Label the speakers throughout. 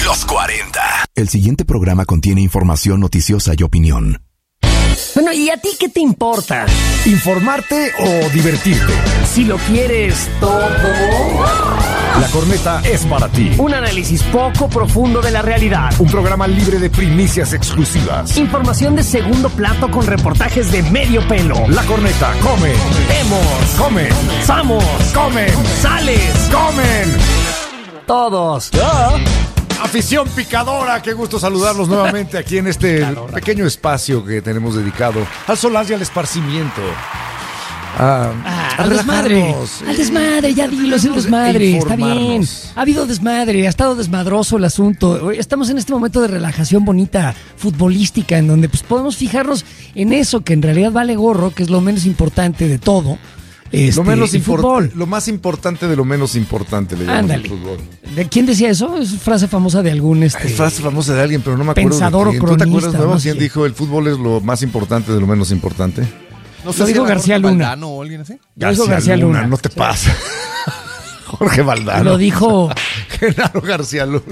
Speaker 1: Los 40. El siguiente programa contiene información noticiosa y opinión.
Speaker 2: Bueno, ¿y a ti qué te importa?
Speaker 3: ¿Informarte o divertirte?
Speaker 2: Si lo quieres todo.
Speaker 3: La Corneta es para ti.
Speaker 2: Un análisis poco profundo de la realidad.
Speaker 3: Un programa libre de primicias exclusivas.
Speaker 2: Información de segundo plato con reportajes de medio pelo.
Speaker 3: La Corneta come.
Speaker 2: Vemos.
Speaker 3: Come.
Speaker 2: Vamos.
Speaker 3: Comen.
Speaker 2: Sales.
Speaker 3: Comen.
Speaker 2: Todos.
Speaker 3: Afición picadora, qué gusto saludarlos nuevamente aquí en este pequeño espacio que tenemos dedicado al solaz y al esparcimiento.
Speaker 2: Al desmadre. Al desmadre, ya dilo, es el desmadre. Está bien. Ha habido desmadre, ha estado desmadroso el asunto. Estamos en este momento de relajación bonita, futbolística, en donde pues podemos fijarnos en eso que en realidad vale gorro, que es lo menos importante de todo.
Speaker 3: Lo más importante de lo menos importante le llamamos el fútbol.
Speaker 2: ¿De quién decía eso? Es frase famosa de algún
Speaker 3: Es frase famosa de alguien, pero no me acuerdo
Speaker 2: pensador
Speaker 3: de quién.
Speaker 2: o cronista.
Speaker 3: ¿Tú te acuerdas,
Speaker 2: ¿No?
Speaker 3: quién dijo el fútbol es lo más importante de lo menos importante?
Speaker 4: No sé
Speaker 2: Lo
Speaker 4: si
Speaker 2: dijo García Luna.
Speaker 4: Valdano o alguien así.
Speaker 2: García Luna.
Speaker 3: No te pasa. Jorge Valdano.
Speaker 2: Lo dijo
Speaker 3: Genaro García Luna.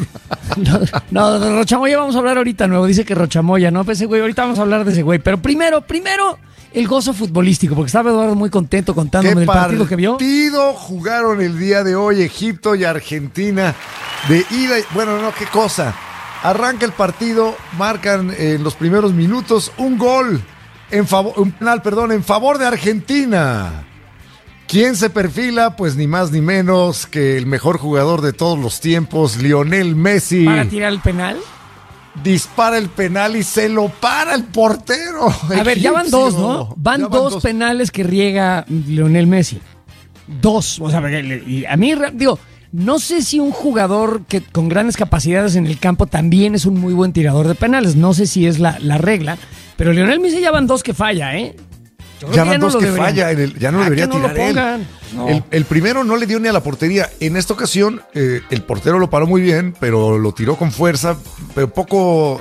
Speaker 2: No, de Rochamoya vamos a hablar ahorita nuevo. Dice que Rochamoya, ¿no? Pues ese güey, ahorita vamos a hablar de ese güey. Pero primero, el gozo futbolístico, porque estaba Eduardo muy contento contándome del partido que vio.
Speaker 3: ¿Qué partido jugaron el día de hoy Egipto y Argentina? De ida y... Bueno, no, qué cosa. Arranca el partido, marcan en los primeros minutos un gol, un penal, en favor de Argentina. ¿Quién se perfila? Pues ni más ni menos que el mejor jugador de todos los tiempos, Lionel Messi.
Speaker 2: ¿Para tirar el penal?
Speaker 3: Dispara el penal y se lo para el portero.
Speaker 2: A ver, ya van dos, ¿no? Van dos penales que riega Lionel Messi. Dos. O sea, y a mí, digo, no sé si un jugador que con grandes capacidades en el campo también es un muy buen tirador de penales. No sé si es la regla. Pero Lionel Messi ya van dos que falla, ¿eh?
Speaker 3: Ya van dos que falla, ya no debería tirar él.
Speaker 2: No.
Speaker 3: El primero no le dio ni a la portería. En esta ocasión, el portero lo paró muy bien, pero lo tiró con fuerza, pero poco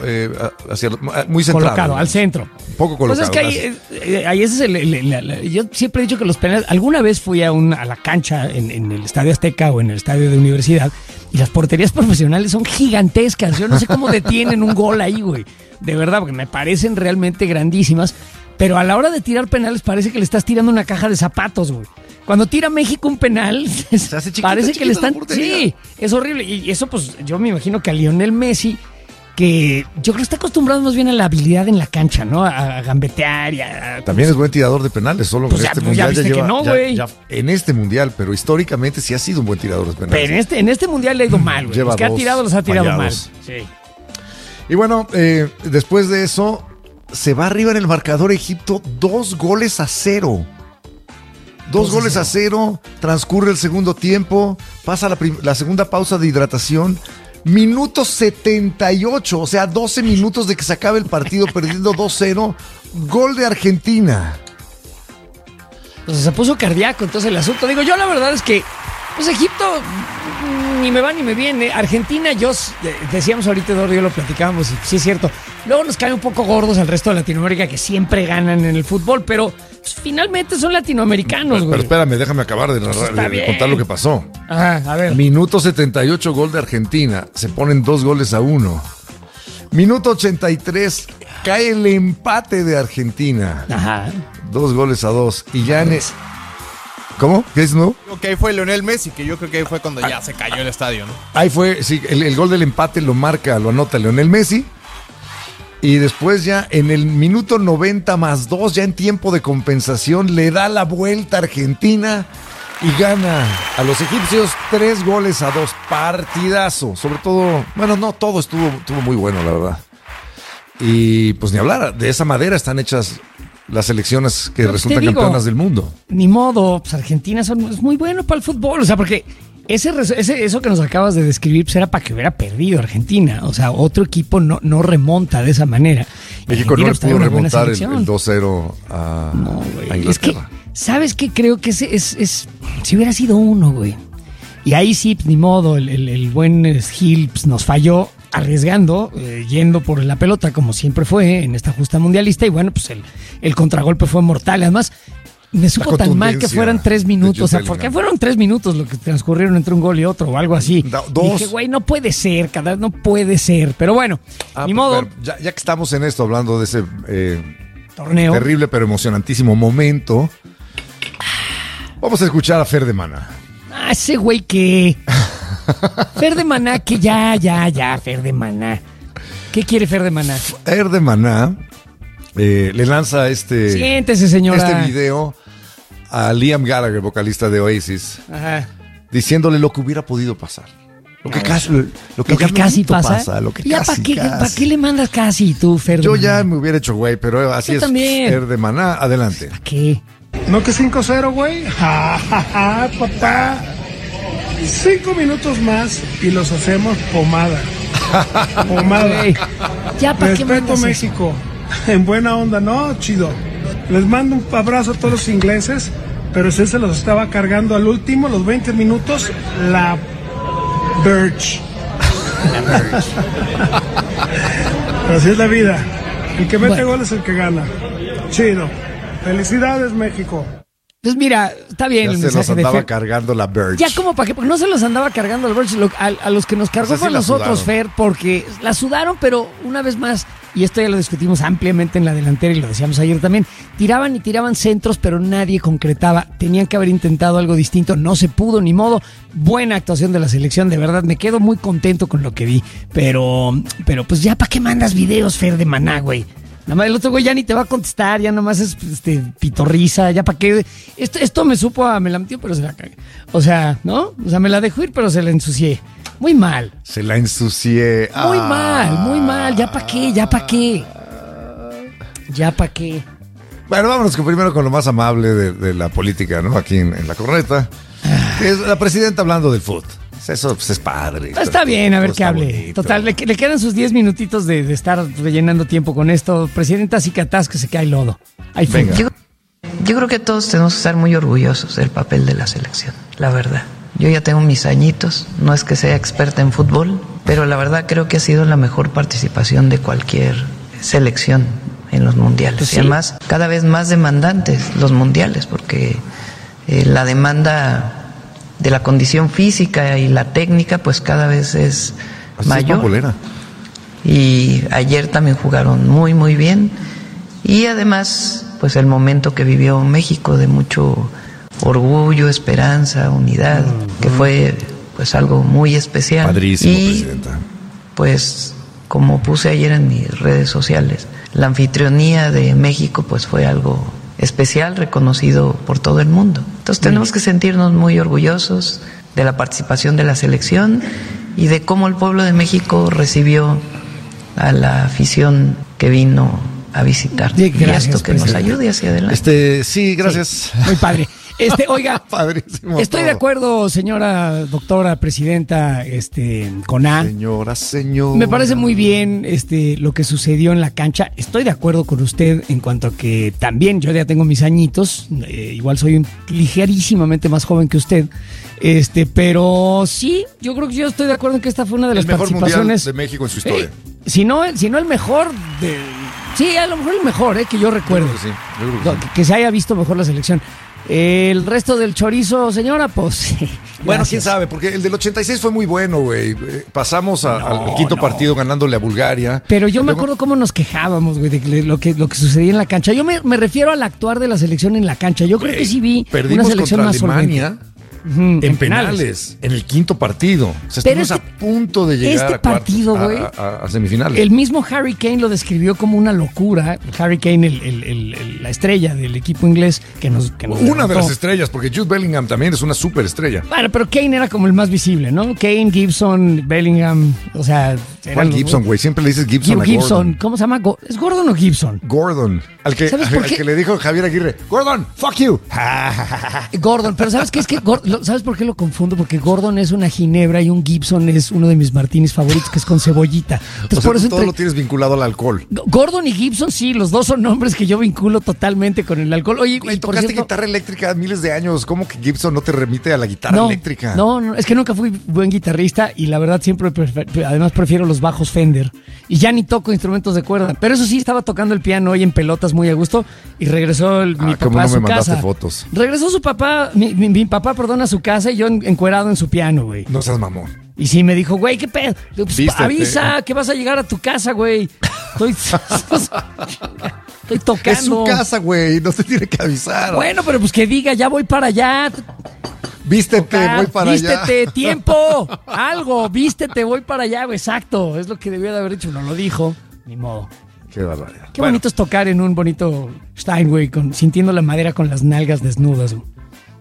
Speaker 3: muy centrado.
Speaker 2: Colocado, al centro.
Speaker 3: Poco colocado.
Speaker 2: Pues es que ahí ese es yo siempre he dicho que los penales. Alguna vez fui a la cancha en el Estadio Azteca o en el estadio de universidad, y las porterías profesionales son gigantescas. Yo no sé cómo detienen un gol ahí, güey. De verdad, porque me parecen realmente grandísimas. Pero a la hora de tirar penales parece que le estás tirando una caja de zapatos, güey. Cuando tira México un penal, parece que le están... Sí, es horrible. Y eso, pues, yo me imagino que a Lionel Messi, que yo creo que está acostumbrado más bien a la habilidad en la cancha, ¿no? A gambetear y a...
Speaker 3: También es buen tirador de penales, solo
Speaker 2: pues
Speaker 3: en este mundial
Speaker 2: ya lleva... No, güey.
Speaker 3: En este mundial, pero históricamente sí ha sido un buen tirador de penales.
Speaker 2: Pero en este mundial le ha ido mal, güey. Los que ha tirado los ha tirado mal. Sí.
Speaker 3: Y bueno, después de eso... Se va arriba en el marcador Egipto 2-0. 2-0, transcurre el segundo tiempo, pasa la segunda pausa de hidratación, minuto 78, o sea, 12 minutos de que se acabe el partido perdiendo 2-0, gol de Argentina.
Speaker 2: Pues se puso cardíaco entonces el asunto. Digo, yo la verdad es que pues Egipto ni me va ni me viene. Argentina, decíamos ahorita, Eduardo y yo lo platicábamos, y sí es cierto. Luego nos caen un poco gordos al resto de Latinoamérica que siempre ganan en el fútbol, pero pues, finalmente son latinoamericanos, güey.
Speaker 3: Pero espérame, déjame acabar de contar lo que pasó.
Speaker 2: Ajá, a ver.
Speaker 3: Minuto 78, gol de Argentina. Se ponen 2-1. Minuto 83, cae el empate de Argentina.
Speaker 2: Ajá.
Speaker 3: 2-2. Y ya ¿Cómo? ¿Qué es, no?
Speaker 4: Ok, fue Lionel Messi, que yo creo que ahí fue cuando ya se cayó el estadio, ¿no?
Speaker 3: Ahí fue, sí, el gol del empate lo anota Lionel Messi. Y después ya en el minuto 90+2, ya en tiempo de compensación, le da la vuelta a Argentina y gana a los egipcios 3-2. Partidazo. Sobre todo, bueno, no, todo estuvo muy bueno, la verdad. Y pues ni hablar, de esa madera están hechas las selecciones que resultan campeonas del mundo. Ni modo,
Speaker 2: pues Argentina es muy bueno para el fútbol, o sea, porque eso que nos acabas de describir pues era para que hubiera perdido Argentina, o sea, otro equipo no remonta de esa manera.
Speaker 3: México no pudo remontar el 2-0 a Inglaterra.
Speaker 2: Es que, ¿sabes qué? Creo que si hubiera sido uno, güey. Y ahí sí, pues, ni modo, el buen Gil pues, nos falló arriesgando, yendo por la pelota como siempre fue en esta justa mundialista, y bueno, pues el contragolpe fue mortal. Además, me supo tan mal que
Speaker 3: contundencia
Speaker 2: fueran 3
Speaker 3: de
Speaker 2: minutos.
Speaker 3: Jude
Speaker 2: O sea, ¿por qué
Speaker 3: Bellingham.
Speaker 2: fueron 3 minutos lo que transcurrieron entre un gol y otro o algo así?
Speaker 3: Dos.
Speaker 2: Dije, güey, no puede ser, no puede ser. Pero bueno, ni modo,
Speaker 3: pero ya que estamos en esto, hablando de ese
Speaker 2: torneo.
Speaker 3: terrible pero emocionantísimo momento, vamos a escuchar a Fer de Maná.
Speaker 2: Ah, ese güey que... Fer de Maná, que ya, Fer de Maná. ¿Qué quiere Fer de Maná?
Speaker 3: Fer de Maná le lanza
Speaker 2: Siéntese, señora.
Speaker 3: este video a Liam Gallagher, vocalista de Oasis,
Speaker 2: Ajá.
Speaker 3: diciéndole lo que hubiera podido pasar. Lo que casi pasa. Lo que
Speaker 2: ¿Ya
Speaker 3: casi
Speaker 2: ¿para qué le mandas casi tú, Fer de
Speaker 3: Yo
Speaker 2: Maná?
Speaker 3: ya me hubiera hecho güey, pero así
Speaker 2: Yo
Speaker 3: es.
Speaker 2: también.
Speaker 3: Fer de Maná, adelante.
Speaker 2: ¿Para qué?
Speaker 5: ¿No que 5-0, güey? Ja, ja, ja, papá. 5 minutos más y los hacemos pomada. Pomada.
Speaker 2: Güey, ya, ¿para qué
Speaker 5: Respeto
Speaker 2: mandas eso?
Speaker 5: México. En buena onda, ¿no? Chido. Les mando un abrazo a todos los ingleses, pero si se los estaba cargando al último, los 20 minutos, la Birch. Pero así es la vida. El que mete gol es el que gana. Chido. Felicidades, México.
Speaker 2: Pues mira, está bien
Speaker 3: Ya
Speaker 2: el
Speaker 3: se los
Speaker 2: mensaje de
Speaker 3: andaba
Speaker 2: Fer.
Speaker 3: cargando la Birch.
Speaker 2: Ya como para qué, porque no se los andaba cargando al Birch, a los que nos cargó
Speaker 3: O sea, sí
Speaker 2: fue a
Speaker 3: la
Speaker 2: nosotros,
Speaker 3: sudaron.
Speaker 2: Fer, porque la sudaron, pero una vez más, y esto ya lo discutimos ampliamente en la delantera y lo decíamos ayer también, tiraban y tiraban centros, pero nadie concretaba. Tenían que haber intentado algo distinto, no se pudo, ni modo. Buena actuación de la selección, de verdad, me quedo muy contento con lo que vi, pero pues ya, ¿para qué mandas videos, Fer de Maná, güey? Nada más el otro güey ya ni te va a contestar, ya nomás es pitorriza, ya para qué. Esto me supo me la metió, pero se la cagué. O sea, ¿no? O sea, me la dejó ir, pero se la ensucié. Muy mal.
Speaker 3: Se la ensucié.
Speaker 2: Muy mal. ¿Ya para qué? ¿Ya para qué? ¿Ya para qué?
Speaker 3: Bueno, vámonos primero con lo más amable de la política, ¿no? Aquí en La Corneta. Que es la presidenta hablando del fútbol. Eso pues, es padre.
Speaker 2: Está bien, a ver
Speaker 3: Todo
Speaker 2: qué
Speaker 3: está
Speaker 2: hable.
Speaker 3: bonito.
Speaker 2: Total, le quedan sus 10 minutitos de estar rellenando tiempo con esto. Presidenta, sí que atasque, se cae lodo. Ahí fue.
Speaker 3: Venga.
Speaker 6: Yo creo que todos tenemos que estar muy orgullosos del papel de la selección, la verdad. Yo ya tengo mis añitos, no es que sea experta en fútbol, pero la verdad creo que ha sido la mejor participación de cualquier selección en los mundiales.
Speaker 2: Pues sí.
Speaker 6: Y además, cada vez más demandantes los mundiales, porque la demanda de la condición física y la técnica, pues cada vez es
Speaker 3: Así
Speaker 6: mayor.
Speaker 3: es pambolera.
Speaker 6: Y ayer también jugaron muy, muy bien. Y además, pues el momento que vivió México de mucho orgullo, esperanza, unidad, que fue pues algo muy especial.
Speaker 3: Padrísimo,
Speaker 6: y
Speaker 3: presidenta.
Speaker 6: pues como puse ayer en mis redes sociales, la anfitrionía de México pues fue algo especial, reconocido por todo el mundo. Entonces tenemos que sentirnos muy orgullosos de la participación de la selección y de cómo el pueblo de México recibió a la afición que vino a visitar.
Speaker 2: Sí,
Speaker 6: y
Speaker 2: gracias,
Speaker 6: esto que nos
Speaker 2: presidente.
Speaker 6: ayude hacia adelante.
Speaker 3: Sí, gracias.
Speaker 2: Muy padre. Oiga,
Speaker 3: Padrísimo.
Speaker 2: estoy de
Speaker 3: todo.
Speaker 2: acuerdo, señora doctora presidenta, con A.
Speaker 3: Señora.
Speaker 2: Me parece muy bien lo que sucedió en la cancha. Estoy de acuerdo con usted en cuanto a que también yo ya tengo mis añitos, igual soy ligerísimamente más joven que usted, pero sí, yo creo que yo estoy de acuerdo en que esta fue una de las
Speaker 3: El mejor mundial
Speaker 2: participaciones.
Speaker 3: de México en su historia.
Speaker 2: Si no el mejor sí, a lo mejor el mejor, que yo recuerdo.
Speaker 3: Yo creo que sí, yo creo que sí.
Speaker 2: Que se haya visto mejor la selección. El resto del chorizo, señora, pues.
Speaker 3: Bueno,
Speaker 2: gracias.
Speaker 3: quién sabe, porque el del 86 fue muy bueno, güey. Pasamos al quinto
Speaker 2: no.
Speaker 3: partido ganándole a Bulgaria.
Speaker 2: Pero yo me
Speaker 3: Luego-
Speaker 2: acuerdo cómo nos quejábamos, güey, de lo que sucedía en la cancha. Yo me refiero al actuar de la selección en la cancha. Yo creo que sí vi
Speaker 3: Perdimos
Speaker 2: una selección
Speaker 3: contra
Speaker 2: más
Speaker 3: Alemania
Speaker 2: solvente. Ujú,
Speaker 3: en penales, en el quinto partido. O sea,
Speaker 2: Pero
Speaker 3: estuvimos a punto de llegar
Speaker 2: este
Speaker 3: a cuartos,
Speaker 2: partido, güey,
Speaker 3: a semifinales.
Speaker 2: El mismo Harry Kane lo describió como una locura. Harry Kane, la estrella del equipo inglés que nos
Speaker 3: Una de
Speaker 2: derrotó.
Speaker 3: las estrellas, porque Jude Bellingham también es una superestrella.
Speaker 2: Bueno, pero Kane era como el más visible, ¿no? Kane, Gibson, Bellingham, o sea... eran
Speaker 3: ¿Cuál
Speaker 2: los-
Speaker 3: Gibson, güey? Siempre le dices Gibson a
Speaker 2: Gibson,
Speaker 3: Gordon.
Speaker 2: ¿cómo se llama? ¿Es Gordon o Gibson?
Speaker 3: Gordon. Al que,
Speaker 2: ¿Sabes por
Speaker 3: al
Speaker 2: qué?
Speaker 3: que le dijo Javier Aguirre, Gordon, fuck you.
Speaker 2: Gordon, pero ¿sabes qué? Es que ¿sabes por qué lo confundo? Porque Gordon es una ginebra y un Gibson es uno de mis martinis favoritos, que es con cebollita. Entonces,
Speaker 3: O sea,
Speaker 2: por eso
Speaker 3: todo lo tienes vinculado al alcohol.
Speaker 2: Gordon y Gibson, sí, los dos son nombres que yo vinculo totalmente con el alcohol. Oye,
Speaker 3: Güey,
Speaker 2: y por
Speaker 3: tocaste
Speaker 2: cierto,
Speaker 3: guitarra eléctrica miles de años. ¿Cómo que Gibson no te remite a la guitarra eléctrica?
Speaker 2: No, es que nunca fui buen guitarrista y la verdad siempre además prefiero los bajos Fender y ya ni toco instrumentos de cuerda. Pero eso sí, estaba tocando el piano hoy en pelotas muy a gusto y regresó mi
Speaker 3: ¿cómo
Speaker 2: papá
Speaker 3: no
Speaker 2: a su
Speaker 3: me mandaste
Speaker 2: casa.
Speaker 3: fotos?
Speaker 2: Regresó su papá, mi papá, perdón, a su casa y yo encuerado en su piano, güey.
Speaker 3: No seas mamón.
Speaker 2: Y sí me dijo, güey, ¿qué pedo? Le digo, pues,
Speaker 3: Vístete.
Speaker 2: avisa que vas a llegar a tu casa, güey. Estoy tocando.
Speaker 3: Es su casa, güey. No se tiene que avisar.
Speaker 2: Bueno, pero pues que diga, ya voy para allá.
Speaker 3: Vístete, voy para allá.
Speaker 2: Vístete, tiempo, algo, vístete, voy para allá, güey. Exacto, es lo que debió de haber dicho. No lo dijo, ni modo.
Speaker 3: Qué barbaridad.
Speaker 2: Qué bonito es tocar en un bonito Steinway, sintiendo la madera con las nalgas desnudas, güey.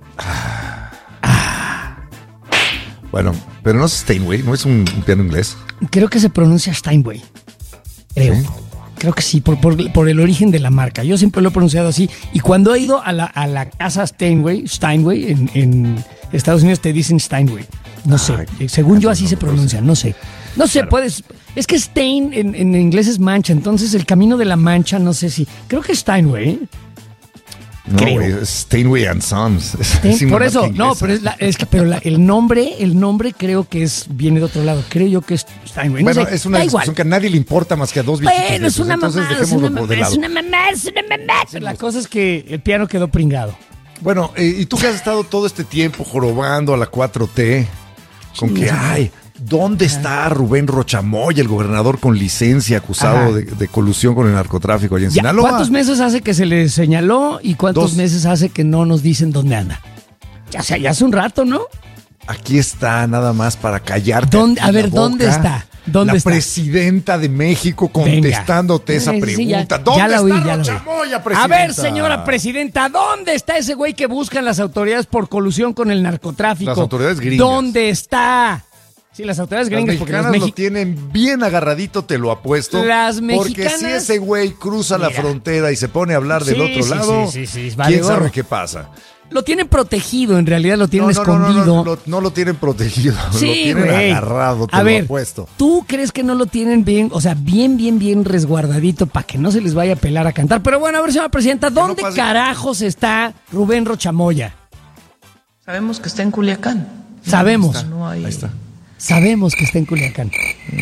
Speaker 3: Bueno, pero no es Steinway, no es un piano inglés.
Speaker 2: Creo que se pronuncia Steinway. Creo.
Speaker 3: ¿Sí?
Speaker 2: Creo que sí, por el origen de la marca. Yo siempre lo he pronunciado así. Y cuando he ido a la casa Steinway en Estados Unidos te dicen Steinway. No sé. Según yo así se pronuncia, no sé. No sé, puedes... Es que Stein en inglés es mancha, entonces el camino de la mancha, no sé si... Creo que es Steinway, ¿eh?
Speaker 3: No,
Speaker 2: Creo.
Speaker 3: güey, es Steinway and Sons.
Speaker 2: Por eso, no, pero el nombre creo que viene de otro lado. Creo yo que es Steinway. No
Speaker 3: Bueno,
Speaker 2: sé,
Speaker 3: es una
Speaker 2: da
Speaker 3: discusión
Speaker 2: igual.
Speaker 3: que a nadie le importa más que a dos viejitos.
Speaker 2: Bueno,
Speaker 3: de
Speaker 2: es
Speaker 3: esos.
Speaker 2: una
Speaker 3: Entonces
Speaker 2: mamá,
Speaker 3: dejémoslo por de lado.
Speaker 2: es una mamá. La cosa es que el piano quedó pringado.
Speaker 3: Bueno, y tú que has estado todo este tiempo jorobando a la 4T, con que, ay, ¿dónde está Rubén Rochamoya, el gobernador con licencia acusado de colusión con el narcotráfico allá en
Speaker 2: Ya,
Speaker 3: Sinaloa?
Speaker 2: ¿cuántos meses hace que se le señaló y cuántos
Speaker 3: 2.
Speaker 2: meses hace que no nos dicen dónde anda? Ya, ya hace un rato, ¿no?
Speaker 3: Aquí está nada más para callarte.
Speaker 2: ¿Dónde?
Speaker 3: ti
Speaker 2: A ver,
Speaker 3: la boca.
Speaker 2: ¿dónde está? ¿Dónde
Speaker 3: la
Speaker 2: está?
Speaker 3: presidenta de México contestándote esa
Speaker 2: Sí,
Speaker 3: pregunta.
Speaker 2: ya
Speaker 3: ¿Dónde
Speaker 2: la oí,
Speaker 3: está
Speaker 2: ya la oí.
Speaker 3: Rochamoya, presidenta?
Speaker 2: A ver, señora presidenta, ¿dónde está ese güey que buscan las autoridades por colusión con el narcotráfico?
Speaker 3: Las autoridades gringas.
Speaker 2: ¿Dónde está? Sí, las autoridades
Speaker 3: Las
Speaker 2: gringas, porque
Speaker 3: mexicanas
Speaker 2: los
Speaker 3: lo tienen bien agarradito, te lo apuesto.
Speaker 2: Las
Speaker 3: Porque
Speaker 2: mexicanas-
Speaker 3: si ese güey cruza la
Speaker 2: Mira.
Speaker 3: frontera y se pone a hablar del
Speaker 2: Sí,
Speaker 3: otro
Speaker 2: sí,
Speaker 3: lado,
Speaker 2: sí, vale
Speaker 3: ¿quién sabe
Speaker 2: gorro.
Speaker 3: qué pasa?
Speaker 2: Lo tienen protegido, en realidad lo tienen escondido.
Speaker 3: No lo tienen protegido, lo
Speaker 2: Sí,
Speaker 3: tienen
Speaker 2: güey.
Speaker 3: agarrado, te
Speaker 2: A
Speaker 3: lo
Speaker 2: ver,
Speaker 3: apuesto.
Speaker 2: ¿tú crees que no lo tienen bien, o sea, bien resguardadito para que no se les vaya a pelar a cantar? Pero bueno, a ver, señora presidenta,
Speaker 3: no
Speaker 2: ¿dónde
Speaker 3: pase.
Speaker 2: carajos está Rubén Rochamoya?
Speaker 6: Sabemos que está en Culiacán.
Speaker 2: Sabemos,
Speaker 6: No hay,
Speaker 3: Ahí está.
Speaker 2: sabemos que está en Culiacán.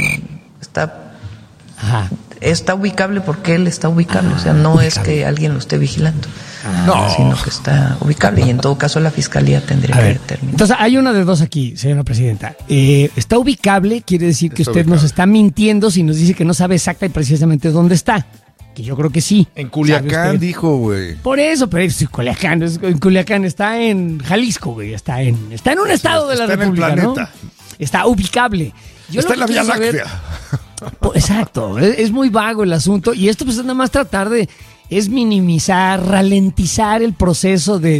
Speaker 2: Ajá.
Speaker 6: Está ubicable porque él está ubicable. O sea, no es que alguien lo esté vigilando.
Speaker 3: No.
Speaker 6: Sino que está ubicable. Y en todo caso la fiscalía tendría
Speaker 2: A
Speaker 6: que
Speaker 2: ver,
Speaker 6: determinar.
Speaker 2: entonces hay una de dos aquí, señora presidenta. Está ubicable, quiere decir que
Speaker 3: Está
Speaker 2: usted nos
Speaker 3: ubicable.
Speaker 2: está mintiendo si nos dice que no sabe exacta y precisamente dónde está. Que yo creo que sí.
Speaker 3: En
Speaker 2: ¿Sabe
Speaker 3: Culiacán
Speaker 2: usted?
Speaker 3: dijo, güey.
Speaker 2: Por eso, pero es Culiacán, en Culiacán está en Jalisco, güey, está en un estado de la
Speaker 3: está en el
Speaker 2: República, ¿no?
Speaker 3: planeta.
Speaker 2: Está ubicable. Yo
Speaker 3: Está
Speaker 2: lo
Speaker 3: en la
Speaker 2: que
Speaker 3: Vía
Speaker 2: quiero saber-
Speaker 3: Láctea.
Speaker 2: Exacto, es muy vago el asunto y esto pues es nada más tratar de minimizar, ralentizar el proceso de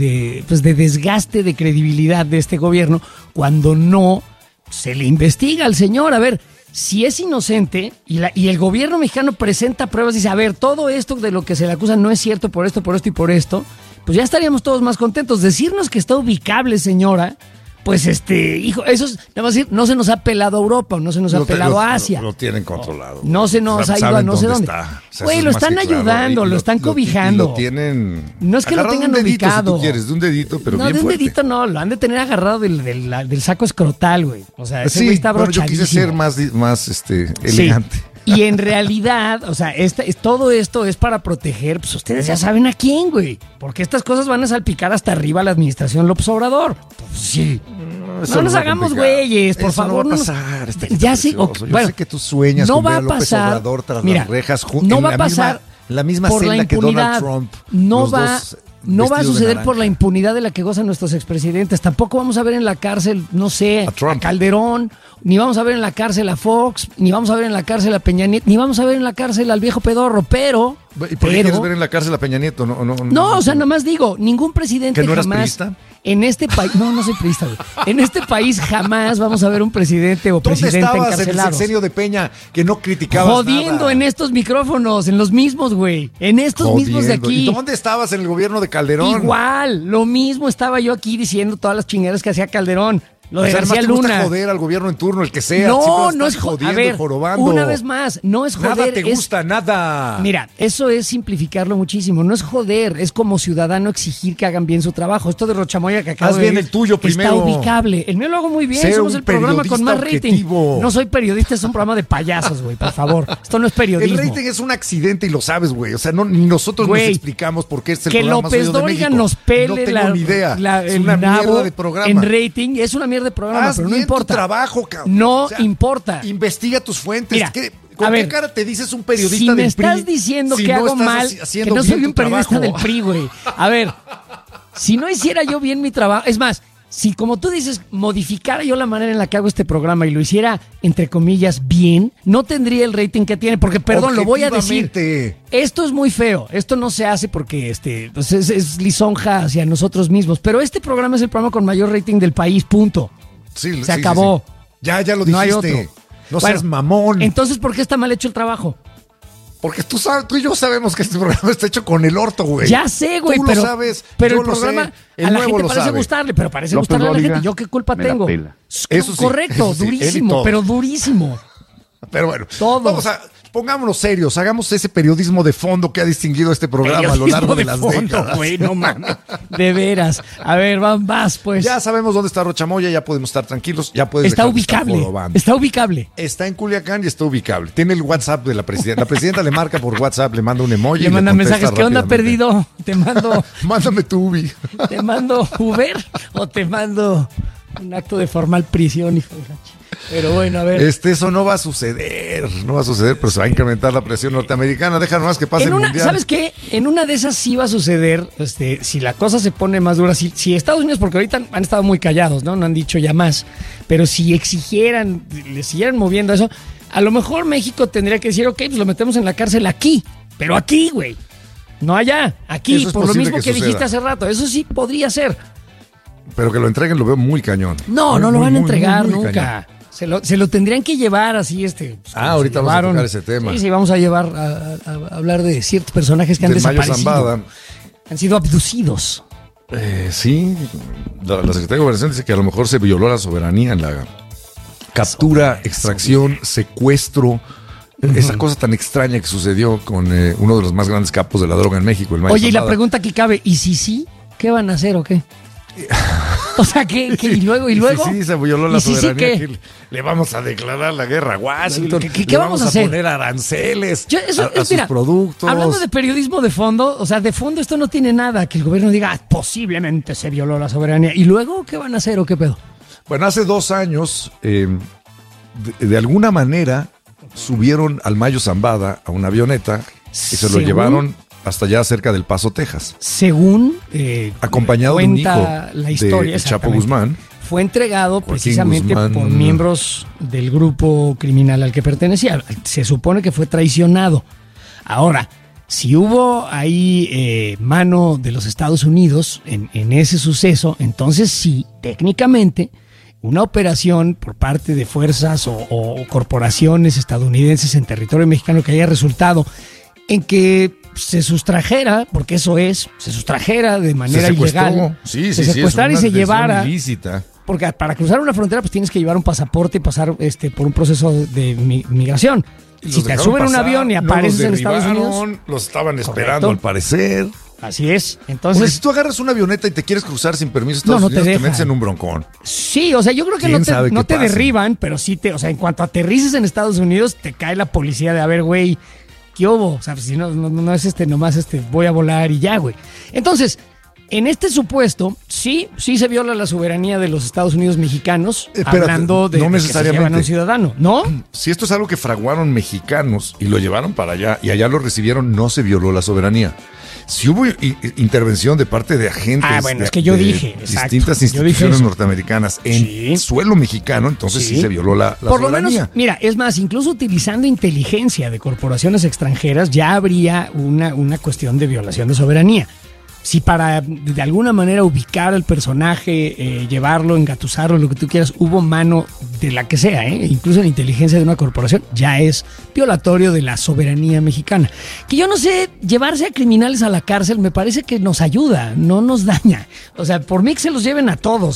Speaker 2: desgaste de credibilidad de este gobierno cuando no se le investiga al señor. A ver, si es inocente y el gobierno mexicano presenta pruebas y dice, a ver, todo esto de lo que se le acusa no es cierto por esto y por esto, pues ya estaríamos todos más contentos. Decirnos que está ubicable, señora, pues hijo, eso es, nada más decir, no se nos ha pelado a Europa, no se nos ha pelado a Asia.
Speaker 3: Lo tienen controlado.
Speaker 2: No se nos ha ido a
Speaker 3: Saben
Speaker 2: no sé dónde.
Speaker 3: está. O sea,
Speaker 2: Güey,
Speaker 3: eso
Speaker 2: lo
Speaker 3: es más
Speaker 2: están
Speaker 3: que claro.
Speaker 2: ayudando,
Speaker 3: Y
Speaker 2: lo están cobijando.
Speaker 3: y lo tienen.
Speaker 2: No es que lo
Speaker 3: agarrado
Speaker 2: tengan
Speaker 3: de un dedito,
Speaker 2: ubicado.
Speaker 3: Si tú quieres, de un dedito, pero
Speaker 2: no,
Speaker 3: bien
Speaker 2: de un
Speaker 3: fuerte.
Speaker 2: dedito no, lo han de tener agarrado del saco escrotal, güey. O sea, ese
Speaker 3: Sí,
Speaker 2: güey está
Speaker 3: bueno, yo
Speaker 2: brochadísimo.
Speaker 3: quise ser más
Speaker 2: Sí.
Speaker 3: elegante.
Speaker 2: Y en realidad, o sea, todo esto es para proteger, pues ustedes ya saben a quién, güey. Porque estas cosas van a salpicar hasta arriba a la administración López Obrador. Pues, sí.
Speaker 3: Eso
Speaker 2: No nos
Speaker 3: va a
Speaker 2: hagamos
Speaker 3: complicar.
Speaker 2: güeyes, por
Speaker 3: Eso
Speaker 2: favor.
Speaker 3: No va a
Speaker 2: nos-
Speaker 3: pasar.
Speaker 2: Ya sé,
Speaker 3: Yo
Speaker 2: bueno,
Speaker 3: sé que tú sueñas
Speaker 2: no
Speaker 3: con
Speaker 2: va
Speaker 3: ver
Speaker 2: a
Speaker 3: a López
Speaker 2: pasar.
Speaker 3: Obrador tras
Speaker 2: Mira,
Speaker 3: las rejas
Speaker 2: no
Speaker 3: en
Speaker 2: va a pasar
Speaker 3: la misma
Speaker 2: por la
Speaker 3: celda que
Speaker 2: impunidad.
Speaker 3: Donald Trump.
Speaker 2: No
Speaker 3: los
Speaker 2: va,
Speaker 3: dos
Speaker 2: no va a
Speaker 3: vestidos de
Speaker 2: suceder por
Speaker 3: naranja.
Speaker 2: la impunidad de la que gozan nuestros expresidentes. Tampoco vamos a ver en la cárcel, no sé,
Speaker 3: A Trump.
Speaker 2: Calderón, ni vamos a ver en la cárcel a Fox, ni vamos a ver en la cárcel a Peña Nieto, ni vamos a ver en la cárcel al viejo pedorro, pero...
Speaker 3: ¿Y por qué quieres ver en la cárcel a Peña Nieto?
Speaker 2: No, o sea, nada más digo, ningún presidente
Speaker 3: ¿Que no eras
Speaker 2: jamás...
Speaker 3: priista?
Speaker 2: En este país, no soy priista, güey. En este país jamás vamos a ver un presidente o
Speaker 3: ¿Dónde
Speaker 2: presidenta
Speaker 3: estabas en el
Speaker 2: encarcelado.
Speaker 3: sexenio de Peña que no criticabas
Speaker 2: Jodiendo
Speaker 3: nada?
Speaker 2: en estos micrófonos, en los mismos, güey. En estos mismos de
Speaker 3: Jodiendo.
Speaker 2: aquí.
Speaker 3: ¿Y dónde estabas en el gobierno de Calderón?
Speaker 2: Igual, lo mismo estaba yo aquí diciendo todas las chingaderas que hacía Calderón. Lo de
Speaker 3: además
Speaker 2: García
Speaker 3: te gusta
Speaker 2: Luna.
Speaker 3: joder al gobierno en turno, el que sea.
Speaker 2: No,
Speaker 3: siempre
Speaker 2: no
Speaker 3: estás
Speaker 2: es
Speaker 3: jodiendo
Speaker 2: a ver,
Speaker 3: y jorobando.
Speaker 2: una vez más, no es joder.
Speaker 3: Nada te
Speaker 2: es-
Speaker 3: gusta, nada.
Speaker 2: Mira, eso es simplificarlo muchísimo. No es joder, es como ciudadano exigir que hagan bien su trabajo. Esto de Rochamoya que acabo
Speaker 3: Haz
Speaker 2: de
Speaker 3: bien
Speaker 2: oír
Speaker 3: el tuyo primero.
Speaker 2: Está ubicable. El mío lo hago muy bien.
Speaker 3: Sé
Speaker 2: Somos
Speaker 3: un
Speaker 2: el programa con más
Speaker 3: periodista
Speaker 2: rating.
Speaker 3: objetivo.
Speaker 2: No soy periodista, es un programa de payasos, güey, por favor. Esto no es periodismo.
Speaker 3: El rating es un accidente y lo sabes, güey. O sea, ni nosotros
Speaker 2: Güey,
Speaker 3: nos explicamos por qué es el
Speaker 2: que
Speaker 3: programa más
Speaker 2: López
Speaker 3: oído de
Speaker 2: Dóriga
Speaker 3: México.
Speaker 2: nos pele
Speaker 3: no tengo ni idea. es
Speaker 2: el
Speaker 3: una
Speaker 2: nabo
Speaker 3: mierda de programa.
Speaker 2: en rating. Es una mierda de programa,
Speaker 3: Haz
Speaker 2: pero no
Speaker 3: bien
Speaker 2: importa.
Speaker 3: tu trabajo, cabrón.
Speaker 2: No
Speaker 3: O sea,
Speaker 2: importa.
Speaker 3: Investiga tus fuentes.
Speaker 2: Mira,
Speaker 3: ¿Con
Speaker 2: a
Speaker 3: qué
Speaker 2: ver,
Speaker 3: cara te dices un periodista
Speaker 2: si
Speaker 3: del
Speaker 2: me
Speaker 3: PRI?
Speaker 2: estás diciendo
Speaker 3: si
Speaker 2: que
Speaker 3: no
Speaker 2: hago
Speaker 3: estás
Speaker 2: mal, que
Speaker 3: haciendo
Speaker 2: no
Speaker 3: bien
Speaker 2: soy
Speaker 3: tu
Speaker 2: un periodista
Speaker 3: trabajo?
Speaker 2: del PRI, güey. A ver, si no hiciera yo bien mi trabajo, es más, si como tú dices, modificara yo la manera en la que hago este programa y lo hiciera, entre comillas, bien, no tendría el rating que tiene, porque, perdón, lo voy a decir.
Speaker 3: Objetivamente.
Speaker 2: Esto es muy feo, esto no se hace porque pues es lisonja hacia nosotros mismos, pero este programa es el programa con mayor rating del país, punto.
Speaker 3: Sí,
Speaker 2: Se acabó.
Speaker 3: sí. Ya lo
Speaker 2: No hay
Speaker 3: dijiste.
Speaker 2: otro.
Speaker 3: No
Speaker 2: Bueno,
Speaker 3: seas mamón.
Speaker 2: Entonces, ¿por qué está mal hecho el trabajo?
Speaker 3: Porque tú y yo sabemos que este programa está hecho con el orto, güey.
Speaker 2: Ya sé, güey,
Speaker 3: Tú
Speaker 2: pero,
Speaker 3: lo sabes,
Speaker 2: pero
Speaker 3: yo
Speaker 2: el
Speaker 3: lo sé,
Speaker 2: programa
Speaker 3: el
Speaker 2: a la
Speaker 3: nuevo
Speaker 2: gente
Speaker 3: lo
Speaker 2: parece
Speaker 3: sabe.
Speaker 2: gustarle, pero parece
Speaker 7: López
Speaker 2: gustarle a la
Speaker 7: Dóriga,
Speaker 2: gente. ¿Yo qué culpa
Speaker 7: me la
Speaker 2: tengo?
Speaker 7: pela.
Speaker 3: Eso sí,
Speaker 2: Correcto,
Speaker 3: eso sí, él y
Speaker 2: durísimo,
Speaker 3: todo.
Speaker 2: pero durísimo.
Speaker 3: Pero bueno,
Speaker 2: Todos.
Speaker 3: vamos a pongámonos serios, hagamos ese periodismo de fondo que ha distinguido este programa a lo largo de las décadas.
Speaker 2: Güey, no mames. De veras. A ver, vas, pues.
Speaker 3: Ya sabemos dónde está Rochamoya, ya podemos estar tranquilos, ya puedes
Speaker 2: Está
Speaker 3: dejar de estar
Speaker 2: ubicable.
Speaker 3: jorobando.
Speaker 2: Está ubicable.
Speaker 3: Está en Culiacán y está ubicable. Tiene el WhatsApp de la presidenta. La presidenta le marca por WhatsApp, le manda un emoji.
Speaker 2: Le
Speaker 3: y
Speaker 2: mandan
Speaker 3: contesta
Speaker 2: mensajes. ¿Qué onda,
Speaker 3: rápidamente.
Speaker 2: perdido?
Speaker 3: Mándame tu Ubi.
Speaker 2: ¿Te mando Uber o te mando un acto de formal prisión, hijo de la chica? Pero bueno, a ver.
Speaker 3: Eso no va a suceder, pero se va a incrementar la presión norteamericana. Deja nomás que pase el mundial.
Speaker 2: ¿Sabes qué? En una de esas sí va a suceder, si la cosa se pone más dura, si Estados Unidos, porque ahorita han estado muy callados, ¿no? No han dicho ya más, pero si exigieran, le siguieran moviendo eso, a lo mejor México tendría que decir, ok, pues lo metemos en la cárcel aquí, pero aquí, güey, no allá, aquí,
Speaker 3: Eso es
Speaker 2: por lo
Speaker 3: posible
Speaker 2: mismo que
Speaker 3: suceda.
Speaker 2: dijiste hace rato, eso sí podría ser.
Speaker 3: Pero que lo entreguen lo veo muy cañón.
Speaker 2: No,
Speaker 3: Muy,
Speaker 2: no lo
Speaker 3: muy,
Speaker 2: van a
Speaker 3: muy,
Speaker 2: entregar
Speaker 3: muy
Speaker 2: nunca.
Speaker 3: cañón.
Speaker 2: Se lo tendrían que llevar así, pues, como
Speaker 3: Ahorita
Speaker 2: se
Speaker 3: vamos a
Speaker 2: llevaron.
Speaker 3: tocar ese tema.
Speaker 2: Sí, vamos a llevar a hablar de ciertos personajes que han
Speaker 3: Del Mayo
Speaker 2: desaparecido.
Speaker 3: Zambada.
Speaker 2: Han sido abducidos.
Speaker 3: Sí, la Secretaría de Gobernación dice que a lo mejor se violó la soberanía en la captura, extracción, secuestro. Esa cosa tan extraña que sucedió con uno de los más grandes capos de la droga en México, el Mayo
Speaker 2: Oye, y la
Speaker 3: Zambada.
Speaker 2: pregunta que cabe, ¿y si sí? ¿Qué van a hacer o qué? O sea, ¿qué? ¿Y luego? ¿Y luego?
Speaker 3: Sí, se violó la
Speaker 2: ¿Y si sí
Speaker 3: soberanía.
Speaker 2: qué?
Speaker 3: que le vamos a declarar la guerra a Washington.
Speaker 2: ¿Qué
Speaker 3: le
Speaker 2: vamos a hacer?
Speaker 3: poner aranceles
Speaker 2: Eso,
Speaker 3: a sus
Speaker 2: mira,
Speaker 3: productos.
Speaker 2: hablando de periodismo de fondo, o sea, de fondo esto no tiene nada, que el gobierno diga, posiblemente se violó la soberanía. ¿Y luego qué van a hacer o qué pedo?
Speaker 3: Bueno, hace 2 años, de alguna manera, subieron al Mayo Zambada a una avioneta y se lo
Speaker 2: Según-
Speaker 3: llevaron hasta allá cerca del Paso, Texas.
Speaker 2: Según
Speaker 3: Acompañado de un hijo
Speaker 2: cuenta la historia,
Speaker 3: de Chapo
Speaker 2: exactamente,
Speaker 3: Guzmán.
Speaker 2: fue entregado
Speaker 3: Joaquín
Speaker 2: precisamente
Speaker 3: Guzmán.
Speaker 2: por miembros del grupo criminal al que pertenecía. Se supone que fue traicionado. Ahora, si hubo ahí mano de los Estados Unidos en ese suceso, entonces sí, técnicamente, una operación por parte de fuerzas o corporaciones estadounidenses en territorio mexicano que haya resultado en que se sustrajera, porque eso es, se sustrajera de manera ilegal, se secuestrara y se llevara,
Speaker 3: ilícita.
Speaker 2: porque para cruzar una frontera pues tienes que llevar un pasaporte y pasar por un proceso de migración.
Speaker 3: Y
Speaker 2: Si
Speaker 3: los
Speaker 2: te
Speaker 3: dejaron
Speaker 2: suben un
Speaker 3: pasar,
Speaker 2: avión y
Speaker 3: no
Speaker 2: apareces
Speaker 3: los
Speaker 2: en Estados
Speaker 3: derribaron,
Speaker 2: Unidos,
Speaker 3: los estaban esperando
Speaker 2: Correcto.
Speaker 3: al parecer.
Speaker 2: así es.
Speaker 3: Porque
Speaker 2: Entonces,
Speaker 3: si tú agarras una avioneta y te quieres cruzar sin permiso a Estados
Speaker 2: No te
Speaker 3: Unidos, te
Speaker 2: dejan.
Speaker 3: metes en un broncón.
Speaker 2: sí, o sea, yo creo que
Speaker 3: ¿Quién sabe
Speaker 2: no
Speaker 3: qué
Speaker 2: te
Speaker 3: pasa?
Speaker 2: derriban, pero sí o sea, en cuanto aterrices en Estados Unidos, te cae la policía de, a ver, güey, ¿qué hubo? O sea, si no es nomás voy a volar y ya, güey. Entonces, en este supuesto, sí se viola la soberanía de los Estados Unidos mexicanos,
Speaker 3: Espérate,
Speaker 2: hablando de
Speaker 3: no
Speaker 2: que se
Speaker 3: necesariamente.
Speaker 2: llevan a un ciudadano, ¿no?
Speaker 3: Si esto es algo que fraguaron mexicanos y lo llevaron para allá y allá lo recibieron, no se violó la soberanía. Si hubo intervención de parte de agentes
Speaker 2: Es que yo
Speaker 3: de
Speaker 2: dije, exacto,
Speaker 3: distintas
Speaker 2: yo dije
Speaker 3: instituciones
Speaker 2: eso.
Speaker 3: norteamericanas en
Speaker 2: Sí.
Speaker 3: suelo mexicano, entonces sí se violó la
Speaker 2: Por lo
Speaker 3: soberanía.
Speaker 2: menos, mira, es más, incluso utilizando inteligencia de corporaciones extranjeras ya habría una cuestión de violación de soberanía. Si para de alguna manera ubicar al personaje, llevarlo, engatusarlo, lo que tú quieras, hubo mano de la que sea, incluso la inteligencia de una corporación, ya es violatorio de la soberanía mexicana. Que yo no sé, llevarse a criminales a la cárcel me parece que nos ayuda, no nos daña. O sea, por mí que se los lleven a todos,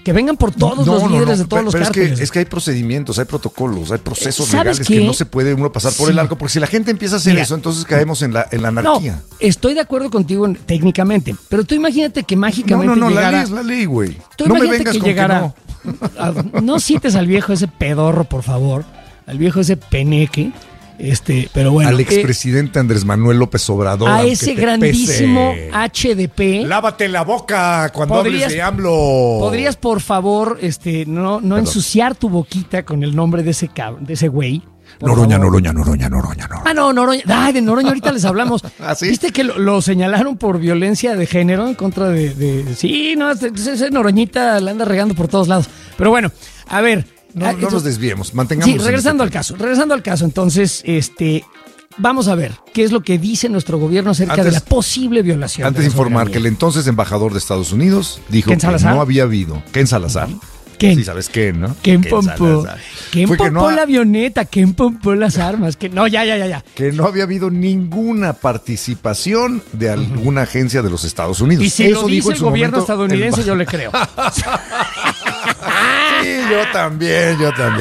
Speaker 2: Que vengan por todos los líderes de todos los
Speaker 3: pero
Speaker 2: cárteles.
Speaker 3: es que hay procedimientos, hay protocolos, hay procesos
Speaker 2: ¿Sabes
Speaker 3: legales
Speaker 2: qué?
Speaker 3: que no se puede uno pasar por el arco, porque si la gente empieza a hacer eso, entonces caemos en la anarquía.
Speaker 2: No, estoy de acuerdo contigo técnicamente, pero tú imagínate que mágicamente
Speaker 3: la
Speaker 2: llegara...
Speaker 3: ley es la ley, güey.
Speaker 2: Tú
Speaker 3: No me
Speaker 2: imagínate
Speaker 3: vengas
Speaker 2: que
Speaker 3: con
Speaker 2: llegara...
Speaker 3: que no.
Speaker 2: No cites al viejo ese pedorro, por favor, al viejo ese peneque, pero bueno.
Speaker 3: Al expresidente Andrés Manuel López Obrador.
Speaker 2: A
Speaker 3: aunque
Speaker 2: ese
Speaker 3: te
Speaker 2: grandísimo
Speaker 3: pese.
Speaker 2: HDP.
Speaker 3: Lávate la boca cuando hables de AMLO.
Speaker 2: ¿Podrías, por favor, no ensuciar tu boquita con el nombre de ese güey?
Speaker 3: Noroña.
Speaker 2: Ah, no, Noroña. Ay, de Noroña ahorita les hablamos.
Speaker 3: ¿Ah, sí?
Speaker 2: ¿Viste que lo señalaron por violencia de género en contra de... Sí, no, ese Noroñita la anda regando por todos lados. Pero bueno, a ver...
Speaker 3: No nos desviemos, mantengamos.
Speaker 2: Sí, regresando al caso. Entonces, vamos a ver qué es lo que dice nuestro gobierno acerca de la posible violación.
Speaker 3: Antes de informar que el entonces embajador de Estados Unidos dijo que no había habido. ¿Ken Salazar?
Speaker 2: ¿Quién?
Speaker 3: Sí, ¿sabes quién, no?
Speaker 2: ¿Quién pompó? ¿Quién
Speaker 3: Fue que
Speaker 2: pompó
Speaker 3: no
Speaker 2: la avioneta? ¿Quién pompó las armas? No, ya.
Speaker 3: Que no había habido ninguna participación de alguna agencia de los Estados Unidos.
Speaker 2: Y si
Speaker 3: eso
Speaker 2: lo
Speaker 3: dijo
Speaker 2: dice
Speaker 3: en
Speaker 2: el
Speaker 3: su
Speaker 2: gobierno
Speaker 3: momento
Speaker 2: estadounidense, yo le creo.
Speaker 3: Sí, yo también.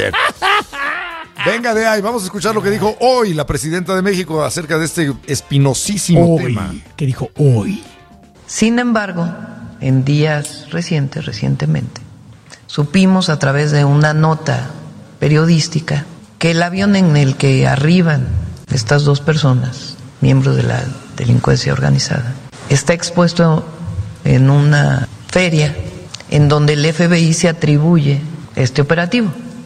Speaker 3: Venga de ahí, vamos a escuchar lo que dijo hoy la presidenta de México acerca de este espinosísimo tema.
Speaker 2: ¿Qué dijo hoy?
Speaker 6: Sin embargo, en días recientemente, supimos a través de una nota periodística que el avión en el que arriban estas dos personas, miembros de la delincuencia organizada, está expuesto en una feria en donde el FBI se atribuye este operativo.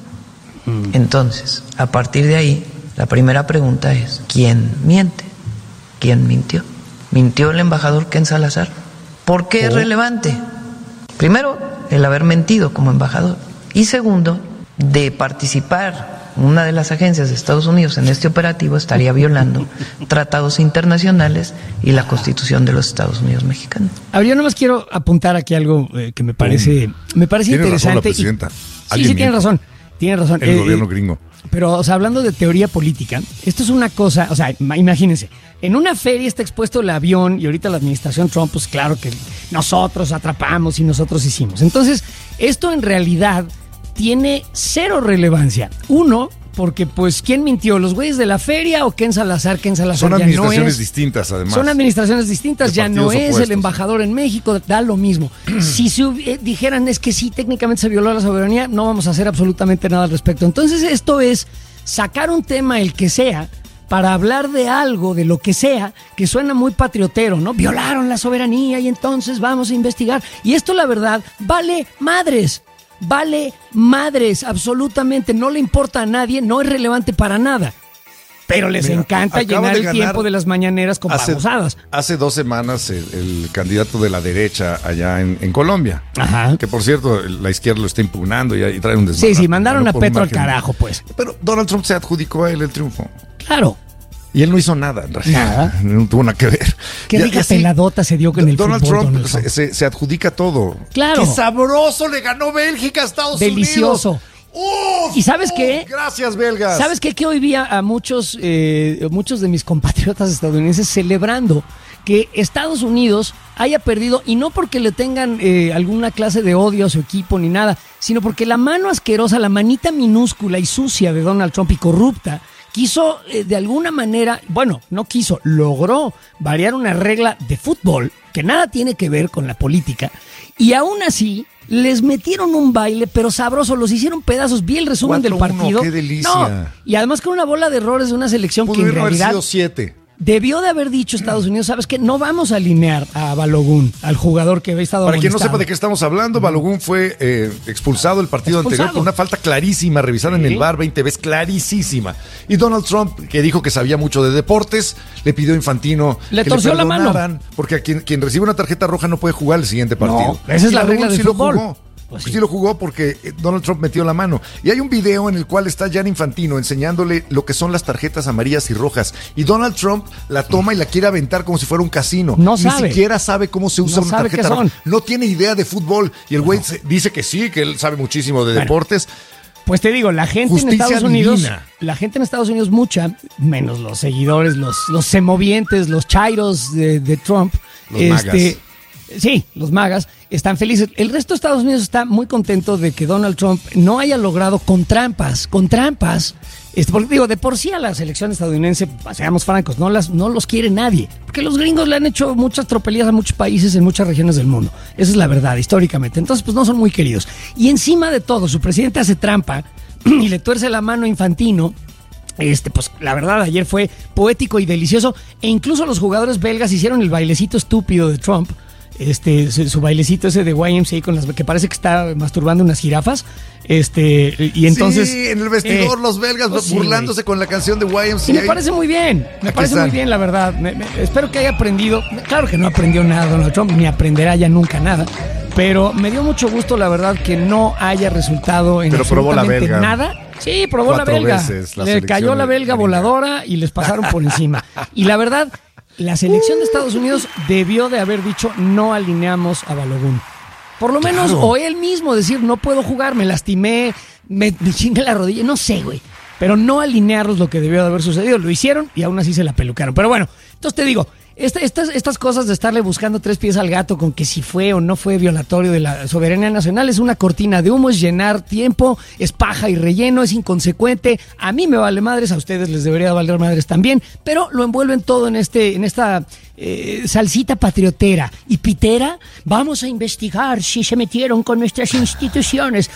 Speaker 6: Entonces, a partir de ahí, la primera pregunta es, ¿quién miente? ¿Quién mintió? ¿Mintió el embajador Ken Salazar? ¿Por qué es relevante? Primero, el haber mentido como embajador. Y segundo, de participar una de las agencias de Estados Unidos en este operativo estaría violando tratados internacionales y la Constitución de los Estados Unidos mexicanos.
Speaker 2: A ver, yo nomás quiero apuntar aquí algo que me parece
Speaker 3: Tiene razón la
Speaker 2: interesante.
Speaker 3: presidenta.
Speaker 2: Sí, tiene razón.
Speaker 3: El gobierno gringo.
Speaker 2: Pero, o sea, hablando de teoría política, esto es una cosa, o sea, imagínense, en una feria está expuesto el avión y ahorita la administración Trump, pues claro que nosotros atrapamos y nosotros hicimos. Entonces, esto en realidad tiene cero relevancia. Uno, porque pues, ¿quién mintió? ¿Los güeyes de la feria o Ken Salazar? Ken Salazar
Speaker 3: Son
Speaker 2: ya
Speaker 3: administraciones
Speaker 2: no es.
Speaker 3: distintas, además.
Speaker 2: Son administraciones distintas,
Speaker 3: De
Speaker 2: ya no
Speaker 3: partidos
Speaker 2: es
Speaker 3: opuestos.
Speaker 2: el embajador en México, da lo mismo. Si dijeran es que sí, técnicamente se violó la soberanía, no vamos a hacer absolutamente nada al respecto. Entonces esto es sacar un tema, el que sea, para hablar de algo, de lo que sea, que suena muy patriotero, ¿no? Violaron la soberanía y entonces vamos a investigar. Y esto, la verdad, vale madres. Vale madres, absolutamente. No le importa a nadie, no es relevante para nada. Pero les encanta
Speaker 3: acaba
Speaker 2: llenar
Speaker 3: de
Speaker 2: el
Speaker 3: ganar
Speaker 2: tiempo de las mañaneras con babosadas.
Speaker 3: Hace 2 semanas el candidato de la derecha allá en Colombia.
Speaker 2: Ajá.
Speaker 3: Que por cierto, la izquierda lo está impugnando y trae un desmadre.
Speaker 2: Sí, mandaron
Speaker 3: Ganó
Speaker 2: a
Speaker 3: por un
Speaker 2: Petro al
Speaker 3: margen.
Speaker 2: carajo, pues.
Speaker 3: Pero Donald Trump se adjudicó a él el triunfo.
Speaker 2: Claro.
Speaker 3: Y él no hizo nada, en realidad.
Speaker 2: Nada.
Speaker 3: No tuvo nada que ver.
Speaker 2: Qué rica
Speaker 3: así,
Speaker 2: peladota se dio con el
Speaker 3: Donald
Speaker 2: fútbol,
Speaker 3: Trump,
Speaker 2: Donald Trump.
Speaker 3: Se adjudica todo.
Speaker 2: Claro.
Speaker 3: ¡Qué sabroso! Le ganó Bélgica a Estados
Speaker 2: Delicioso.
Speaker 3: Unidos. ¡Uf!
Speaker 2: ¿Y sabes qué?
Speaker 3: Gracias, belgas.
Speaker 2: ¿Sabes qué? Que hoy vi a muchos de mis compatriotas estadounidenses celebrando que Estados Unidos haya perdido, y no porque le tengan alguna clase de odio a su equipo ni nada, sino porque la mano asquerosa, la manita minúscula y sucia de Donald Trump y corrupta, quiso de alguna manera, bueno, no quiso, logró variar una regla de fútbol que nada tiene que ver con la política, y aún así les metieron un baile, pero sabroso, los hicieron pedazos. Vi el resumen del
Speaker 3: 4-1,
Speaker 2: partido.
Speaker 3: ¡qué delicia!
Speaker 2: No, y además con una bola de errores de una selección que en
Speaker 3: Pudieron haber
Speaker 2: realidad
Speaker 3: sido 7.
Speaker 2: debió de haber dicho Estados Unidos, ¿sabes qué? No vamos a alinear a Balogun, al jugador que había estado
Speaker 3: Para quien no
Speaker 2: amonestado.
Speaker 3: sepa de qué estamos hablando, Balogun fue expulsado el partido anterior por una falta clarísima, revisada en el VAR 20 veces, clarísima. Y Donald Trump, que dijo que sabía mucho de deportes, le pidió a Infantino
Speaker 2: Le
Speaker 3: que
Speaker 2: torció
Speaker 3: le
Speaker 2: la mano.
Speaker 3: perdonaran, porque a quien recibe una tarjeta roja no puede jugar el siguiente partido.
Speaker 2: No, esa es
Speaker 3: Y
Speaker 2: la
Speaker 3: Balogun
Speaker 2: regla del
Speaker 3: sí lo
Speaker 2: fútbol.
Speaker 3: jugó.
Speaker 2: Pues
Speaker 3: Sí
Speaker 2: sí.
Speaker 3: lo jugó porque Donald Trump metió la mano. Y hay un video en el cual está Gianni Infantino enseñándole lo que son las tarjetas amarillas y rojas. Y Donald Trump la toma y la quiere aventar como si fuera un casino.
Speaker 2: No
Speaker 3: Ni
Speaker 2: sabe.
Speaker 3: siquiera sabe cómo se usa
Speaker 2: No
Speaker 3: una
Speaker 2: sabe
Speaker 3: tarjeta
Speaker 2: qué son.
Speaker 3: roja. No tiene idea de fútbol. Y el güey dice que sí, que él sabe muchísimo de
Speaker 2: Bueno.
Speaker 3: deportes.
Speaker 2: Pues te digo, la gente
Speaker 3: Justicia
Speaker 2: en Estados Unidos,
Speaker 3: divina.
Speaker 2: mucha, menos los seguidores, los semovientes, los chairos de Trump,
Speaker 3: Los magas.
Speaker 2: Sí, los MAGAs están felices. El resto de Estados Unidos está muy contento de que Donald Trump no haya logrado con trampas, porque digo, de por sí a la selección estadounidense, seamos francos, no los quiere nadie, porque los gringos le han hecho muchas tropelías a muchos países en muchas regiones del mundo. Esa es la verdad, históricamente. Entonces, pues no son muy queridos. Y encima de todo, su presidente hace trampa y le tuerce la mano a Infantino. Pues la verdad, ayer fue poético y delicioso, e incluso los jugadores belgas hicieron el bailecito estúpido de Trump. Su bailecito ese de YMCA con las que parece que está masturbando unas jirafas, y entonces
Speaker 3: sí, en el vestidor los belgas burlándose con la canción de YMCA.
Speaker 2: Y me parece muy bien, muy bien, la verdad. Espero que haya aprendido. Claro que no aprendió nada Donald Trump, ni aprenderá ya nunca nada, pero me dio mucho gusto, la verdad, que no haya resultado en absolutamente nada. Sí, probó la belga. Le cayó la belga voladora y les pasaron por encima. Y la verdad, la selección de Estados Unidos debió de haber dicho no alineamos a Balogun. Por lo menos, o él mismo decir no puedo jugar, me lastimé, me chingué la rodilla, no sé, güey. Pero no alinearlos lo que debió de haber sucedido. Lo hicieron y aún así se la pelucaron. Pero bueno, entonces te digo, estas cosas de estarle buscando tres pies al gato con que si fue o no fue violatorio de la soberanía nacional es una cortina de humo, es llenar tiempo, es paja y relleno, es inconsecuente. A mí me vale madres, a ustedes les debería valer madres también, pero lo envuelven todo en esta salsita patriotera y pitera. Vamos a investigar si se metieron con nuestras instituciones.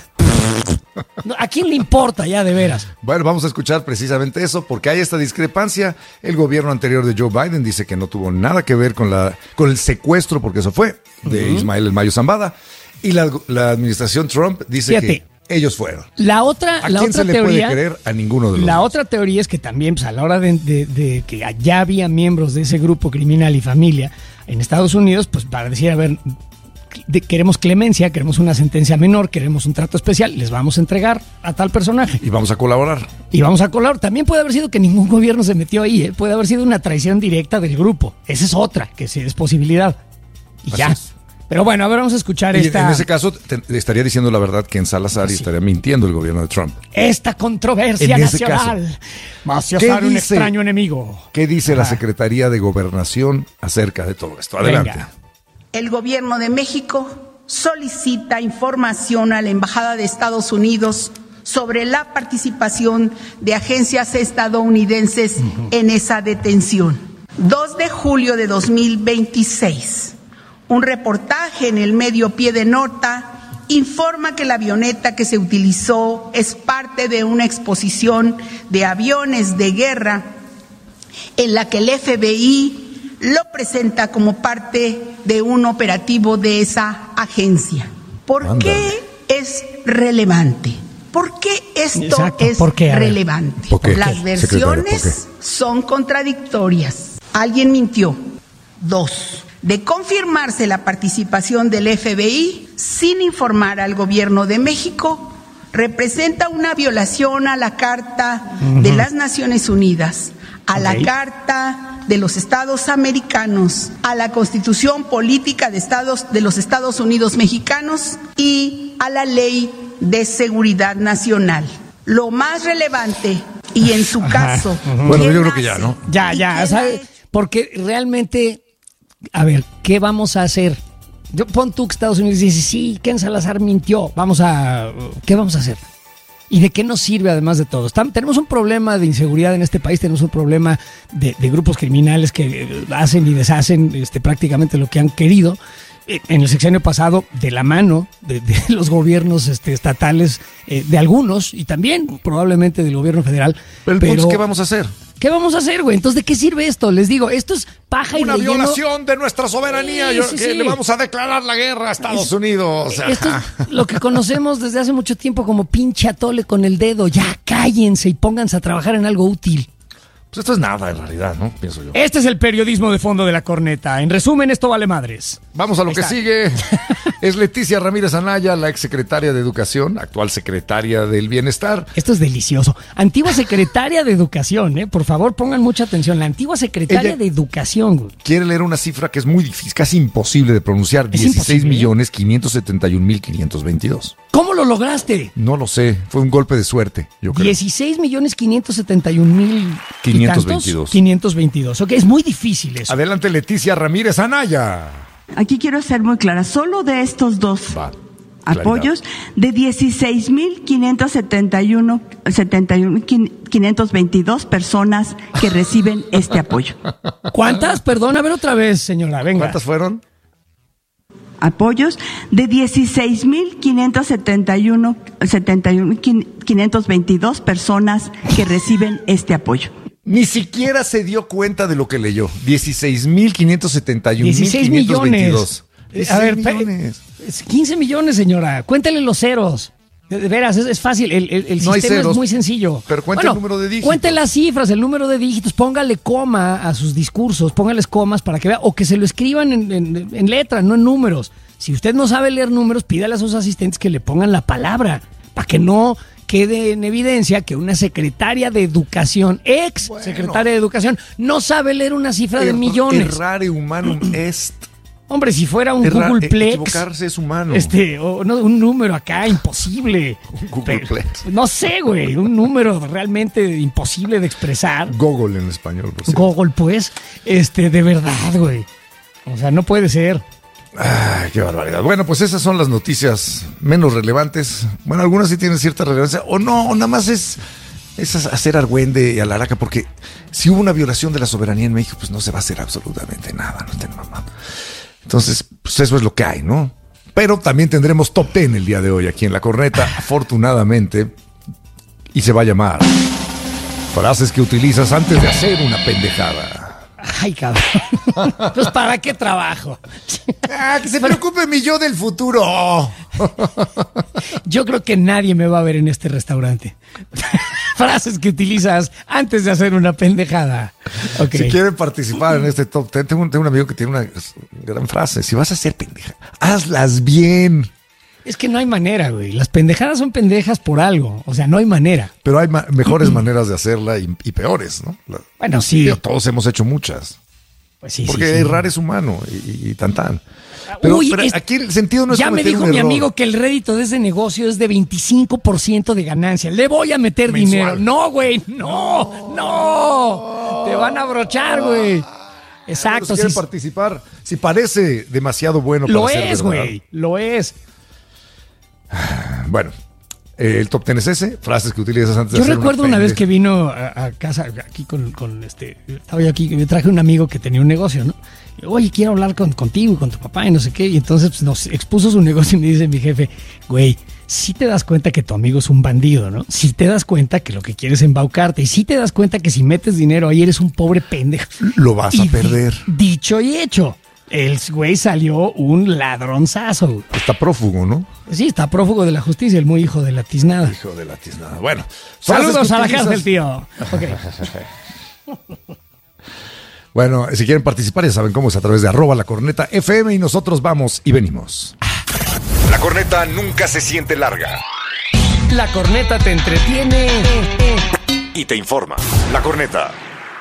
Speaker 2: ¿A quién le importa ya de veras?
Speaker 3: Bueno, vamos a escuchar precisamente eso, porque hay esta discrepancia. El gobierno anterior de Joe Biden dice que no tuvo nada que ver con el secuestro, porque eso fue, de Ismael El Mayo Zambada. Y la administración Trump dice que ellos fueron. ¿A quién se le puede creer? A ninguno de los dos.
Speaker 2: Otra teoría es que también, pues, a la hora de que ya había miembros de ese grupo criminal y familia en Estados Unidos, pues para decir, a ver, queremos clemencia, queremos una sentencia menor, queremos un trato especial, les vamos a entregar a tal personaje.
Speaker 3: Y vamos a colaborar.
Speaker 2: También puede haber sido que ningún gobierno se metió ahí, ¿eh? Puede haber sido una traición directa del grupo. Esa es otra, que sí es posibilidad. Y ya. Pero bueno, a ver, vamos a escuchar esta...
Speaker 3: En ese caso, estaría diciendo la verdad que en Salazar y estaría mintiendo el gobierno de Trump.
Speaker 2: Esta controversia nacional va a ser un extraño enemigo.
Speaker 3: ¿Qué dice la Secretaría de Gobernación acerca de todo esto? Adelante.
Speaker 2: Venga.
Speaker 7: El gobierno de México solicita información a la Embajada de Estados Unidos sobre la participación de agencias estadounidenses en esa detención. 2 de julio de 2026. Un reportaje en el medio Pie de Nota informa que la avioneta que se utilizó es parte de una exposición de aviones de guerra en la que el FBI lo presenta como parte de un operativo de esa agencia. ¿Por qué es relevante? ¿Por qué esto es relevante? Las versiones son contradictorias. Alguien mintió. 2. De confirmarse la participación del FBI sin informar al gobierno de México, representa una violación a la Carta de las Naciones Unidas, a la Carta de los Estados Americanos, a la Constitución Política de los Estados Unidos Mexicanos y a la Ley de Seguridad Nacional. Lo más relevante, y en su caso...
Speaker 3: Bueno, yo creo que ya, ¿no?
Speaker 2: Ya, ¿sabes? Porque realmente, a ver, ¿qué vamos a hacer? Pon tú que Estados Unidos dice, sí, Ken Salazar mintió, ¿qué vamos a hacer? ¿Y de qué nos sirve además de todo? Tenemos un problema de inseguridad en este país, tenemos un problema de grupos criminales que hacen y deshacen prácticamente lo que han querido. En el sexenio pasado, de la mano de los gobiernos estatales, de algunos, y también probablemente del gobierno federal.
Speaker 3: Pero el punto es, ¿qué vamos a hacer?
Speaker 2: ¿Qué vamos a hacer, güey? Entonces, ¿de qué sirve esto? Les digo, esto es paja y relleno.
Speaker 3: Una violación de nuestra soberanía. Le vamos a declarar la guerra a Estados Unidos.
Speaker 2: Esto es lo que conocemos desde hace mucho tiempo como pinche atole con el dedo. Ya cállense y pónganse a trabajar en algo útil.
Speaker 3: Pues esto es nada en realidad, ¿no? Pienso yo.
Speaker 2: Este es el periodismo de fondo de la corneta. En resumen, esto vale madres.
Speaker 3: Vamos a lo que sigue. Es Leticia Ramírez Anaya, la exsecretaria de Educación, actual secretaria del Bienestar.
Speaker 2: Esto es delicioso. Antigua secretaria de Educación, por favor, pongan mucha atención. La antigua secretaria de Educación.
Speaker 3: Quiere leer una cifra que es muy difícil, casi imposible de pronunciar. 16,571,522.
Speaker 2: ¿Cómo lo lograste?
Speaker 3: No lo sé. Fue un golpe de suerte, yo creo.
Speaker 2: 16,571,522. 522. Ok, es muy difícil eso.
Speaker 3: Adelante, Leticia Ramírez Anaya.
Speaker 8: Aquí quiero ser muy clara, solo de estos dos apoyos, de 16,522 personas que reciben este apoyo.
Speaker 2: ¿Cuántas? Perdón, a ver otra vez, señora, venga.
Speaker 3: ¿Cuántas fueron?
Speaker 8: Apoyos de 16,522 personas que reciben este apoyo.
Speaker 3: Ni siquiera se dio cuenta de lo que leyó. 16,571,522.
Speaker 2: 16 millones. A ver,
Speaker 3: millones.
Speaker 2: 15 millones, señora. Cuéntale los ceros. De veras, es fácil. El
Speaker 3: No hay
Speaker 2: sistema
Speaker 3: ceros,
Speaker 2: es muy sencillo.
Speaker 3: pero cuente el número de dígitos.
Speaker 2: Cuente las cifras, el número de dígitos. Póngale coma a sus discursos. Póngales comas para que vea. O que se lo escriban en letra, no en números. Si usted no sabe leer números, pídale a sus asistentes que le pongan la palabra. Para que no quede en evidencia que una secretaria de Educación, secretaria de Educación, no sabe leer una cifra de millones.
Speaker 3: Errare humanum est.
Speaker 2: Hombre, si fuera un Googleplex.
Speaker 3: Equivocarse es humano.
Speaker 2: O no, un número acá imposible.
Speaker 3: Un Googleplex.
Speaker 2: No sé, güey. Un número realmente imposible de expresar.
Speaker 3: Google en español. Por
Speaker 2: Google, pues. De verdad, güey. O sea, no puede ser.
Speaker 3: Ay, qué barbaridad. Bueno, pues esas son las noticias menos relevantes. Bueno, algunas sí tienen cierta relevancia. O no, o nada más es hacer argüende y alaraca. Porque si hubo una violación de la soberanía en México, pues no se va a hacer absolutamente nada. No estén mamando. Entonces, pues eso es lo que hay, ¿no? Pero también tendremos Top 10 el día de hoy aquí en La Corneta, afortunadamente. Y se va a llamar Frases que utilizas antes de hacer una pendejada.
Speaker 2: Ay, cabrón. Pues ¿para qué trabajo?
Speaker 3: Que se preocupe mi yo del futuro.
Speaker 2: Yo creo que nadie me va a ver en este restaurante. Frases que utilizas antes de hacer una pendejada. Okay.
Speaker 3: Si quieren participar en este top 10, tengo un amigo que tiene una gran frase. Si vas a hacer pendeja, hazlas bien.
Speaker 2: Es que no hay manera, güey. Las pendejadas son pendejas por algo. O sea, no hay manera.
Speaker 3: Pero hay mejores maneras de hacerla y peores, ¿no?
Speaker 2: Bueno, sí.
Speaker 3: Todos hemos hecho muchas.
Speaker 2: Pues sí,
Speaker 3: porque
Speaker 2: sí.
Speaker 3: errar es humano y tan. Pero aquí el sentido no es
Speaker 2: ya me dijo mi amigo que el rédito de ese negocio es de 25% de ganancia. Le voy a meter dinero. No, güey. No. Te van a abrochar, güey. Exacto.
Speaker 3: Si quieren participar, si parece demasiado bueno para ser verdad.
Speaker 2: Lo es, güey. Lo es.
Speaker 3: Bueno, el top 10 es ese, frases que utilizas antes de hacer.
Speaker 2: Yo recuerdo una vez que vino a casa aquí con estaba yo aquí, me traje un amigo que tenía un negocio, ¿no? Y, oye, quiero hablar contigo y con tu papá y no sé qué. Y entonces pues, nos expuso su negocio y me dice mi jefe, güey, sí te das cuenta que tu amigo es un bandido, ¿no? Sí te das cuenta que lo que quiere es embaucarte. Y sí te das cuenta que si metes dinero ahí eres un pobre pendejo.
Speaker 3: Lo vas a perder.
Speaker 2: Dicho y hecho. El güey salió un ladronzazo.
Speaker 3: Está prófugo, ¿no?
Speaker 2: Sí, está prófugo de la justicia, el muy hijo de la tiznada.
Speaker 3: Hijo de la tiznada. Bueno.
Speaker 2: Saludos a la cárcel, tío. Okay.
Speaker 3: Bueno, si quieren participar ya saben cómo es a través de @lacornetafm y nosotros vamos y venimos.
Speaker 1: La corneta nunca se siente larga.
Speaker 2: La corneta te entretiene
Speaker 1: y te informa. La Corneta.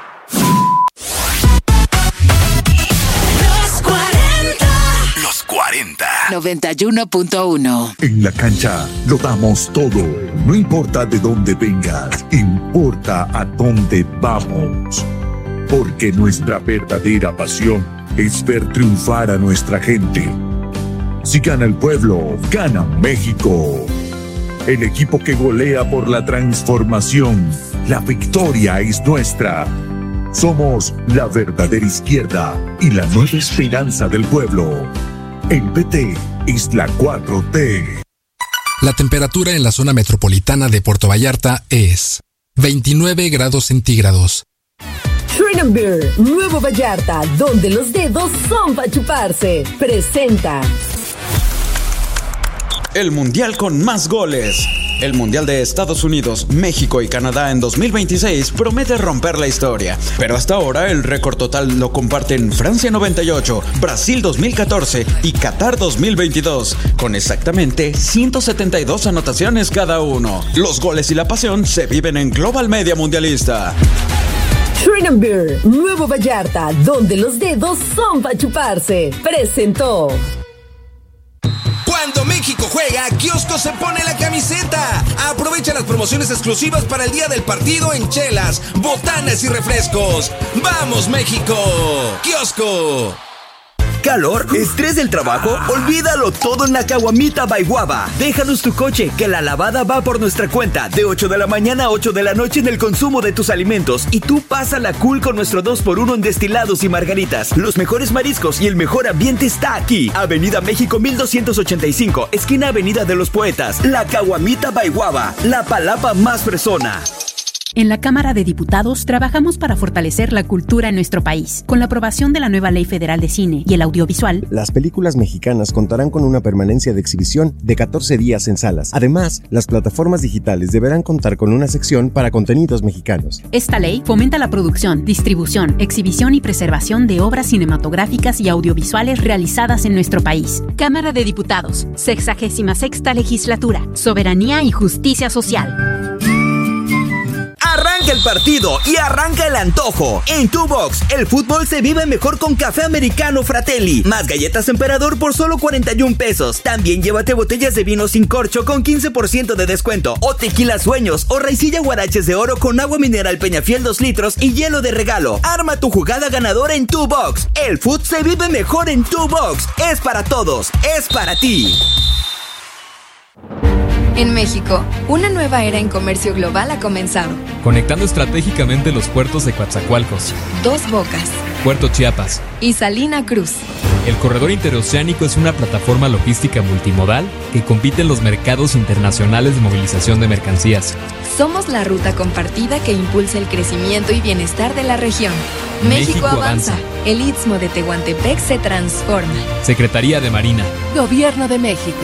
Speaker 1: Los 40.
Speaker 9: 91.1.
Speaker 10: En la cancha lo damos todo. No importa de dónde vengas, importa a dónde vamos. Porque nuestra verdadera pasión es ver triunfar a nuestra gente. Si gana el pueblo, gana México. El equipo que golea por la transformación. La victoria es nuestra. Somos la verdadera izquierda y la nueva esperanza del pueblo. El PT es la 4T.
Speaker 11: La temperatura en la zona metropolitana de Puerto Vallarta es 29 grados centígrados.
Speaker 12: Shrine Beer, Nuevo Vallarta, donde los dedos son para chuparse. Presenta
Speaker 13: el mundial con más goles. El Mundial de Estados Unidos, México y Canadá en 2026 promete romper la historia. Pero hasta ahora el récord total lo comparten Francia 98, Brasil 2014 y Qatar 2022, con exactamente 172 anotaciones cada uno. Los goles y la pasión se viven en Global Media Mundialista.
Speaker 12: Shrine Beer, Nuevo Vallarta, donde los dedos son para chuparse. Presentó.
Speaker 14: Cuando México juega, Kiosco se pone la camiseta. Aprovecha las promociones exclusivas para el día del partido en chelas, botanas y refrescos. ¡Vamos, México! ¡Kiosco!
Speaker 15: calor, estrés del trabajo, olvídalo todo en la Caguamita by Guava. Déjanos tu coche, que la lavada va por nuestra cuenta, de 8 de la mañana a 8 de la noche en el consumo de tus alimentos, y tú pásala cool con nuestro 2x1 en destilados y margaritas. Los mejores mariscos y el mejor ambiente está aquí. Avenida México 1285, esquina Avenida de los Poetas. La Caguamita by Guava, la palapa más fresona.
Speaker 16: En la Cámara de Diputados trabajamos para fortalecer la cultura en nuestro país. Con la aprobación de la nueva Ley Federal de Cine y el Audiovisual,
Speaker 17: las películas mexicanas contarán con una permanencia de exhibición de 14 días en salas. Además, las plataformas digitales deberán contar con una sección para contenidos mexicanos.
Speaker 16: Esta ley fomenta la producción, distribución, exhibición y preservación de obras cinematográficas y audiovisuales realizadas en nuestro país. Cámara de Diputados, 66ª Legislatura, Soberanía y Justicia Social.
Speaker 15: Arranca el partido y arranca el antojo. En Two Box, el fútbol se vive mejor con café americano Fratelli. Más galletas Emperador por solo 41 pesos. También llévate botellas de vino sin corcho con 15% de descuento. O tequila Sueños o raicilla Guaraches de Oro con agua mineral Peñafiel 2 litros y hielo de regalo. Arma tu jugada ganadora en Two Box. El fútbol se vive mejor en Two Box. Es para todos. Es para ti.
Speaker 18: En México, una nueva era en comercio global ha comenzado.
Speaker 19: Conectando estratégicamente los puertos de Coatzacoalcos,
Speaker 18: Dos Bocas,
Speaker 19: Puerto Chiapas
Speaker 18: y Salina Cruz.
Speaker 19: El corredor interoceánico es una plataforma logística multimodal que compite en los mercados internacionales de movilización de mercancías.
Speaker 18: Somos la ruta compartida que impulsa el crecimiento y bienestar de la región. México avanza. El Istmo de Tehuantepec se transforma.
Speaker 19: Secretaría de Marina.
Speaker 12: Gobierno de México.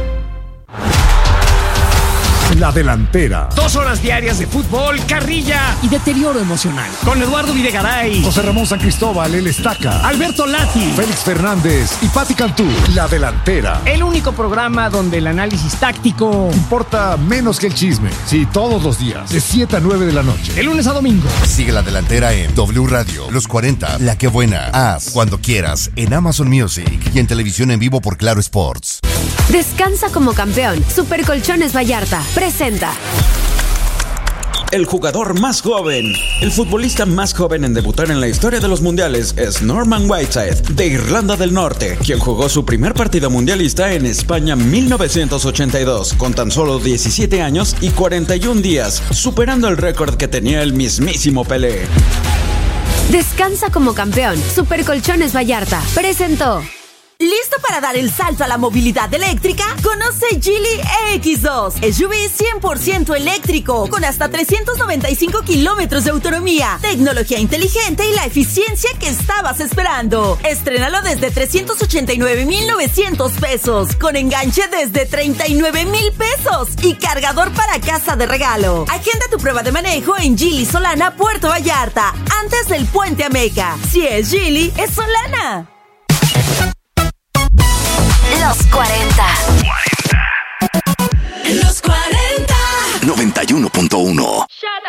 Speaker 10: La Delantera.
Speaker 2: 2 horas diarias de fútbol, carrilla y deterioro emocional. Con Eduardo Videgaray,
Speaker 10: José Ramón San Cristóbal, El Estaca,
Speaker 2: Alberto Lati,
Speaker 10: Félix Fernández y Pati Cantú. La Delantera.
Speaker 2: El único programa donde el análisis táctico
Speaker 10: importa menos que el chisme. Sí, todos los días, de 7 a 9 de la noche.
Speaker 2: De lunes a domingo.
Speaker 20: Sigue La Delantera en W Radio, Los 40, La Que Buena, Haz, Cuando Quieras, en Amazon Music y en televisión en vivo por Claro Sports.
Speaker 21: Descansa como campeón. Super Colchones Vallarta presenta.
Speaker 13: El jugador más joven, el futbolista más joven en debutar en la historia de los mundiales es Norman Whiteside, de Irlanda del Norte, quien jugó su primer partido mundialista en España 1982, con tan solo 17 años y 41 días, superando el récord que tenía el mismísimo Pelé.
Speaker 21: Descansa como campeón. Super Colchones Vallarta presentó.
Speaker 12: ¿Listo para dar el salto a la movilidad eléctrica? Conoce Geely EX2, SUV 100% eléctrico, con hasta 395 kilómetros de autonomía, tecnología inteligente y la eficiencia que estabas esperando. Estrénalo desde 389,900 pesos, con enganche desde 39,000 pesos y cargador para casa de regalo. Agenda tu prueba de manejo en Geely Solana, Puerto Vallarta, antes del Puente Ameca. Si es Geely, es Solana.
Speaker 21: Los 40.
Speaker 12: Los 40.
Speaker 20: 91.1.